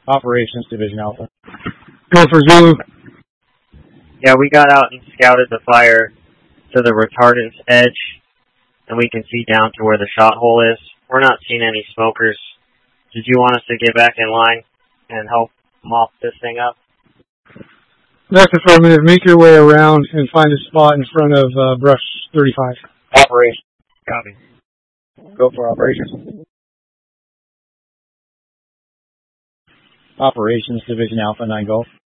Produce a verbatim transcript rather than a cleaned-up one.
Operations Division Alpha. Go for Zulu. Yeah, we got out and scouted the fire to the retardant's edge, and we can see down to where the shot hole is. We're not seeing any smokers. Did you want us to get back in line and help mop this thing up? That's affirmative. Make your way around and find a spot in front of uh, brush thirty-five. Operation. Copy. Go for operations. Operations Division Alpha nine Golf.